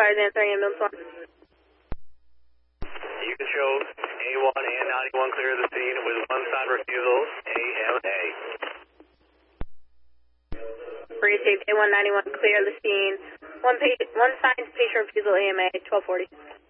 cars answering ambulance 1. You can show A1 and 91 clear the scene with one sign refusal, AMA. Received A191 clear the scene. One signed patient refusal AMA 1240.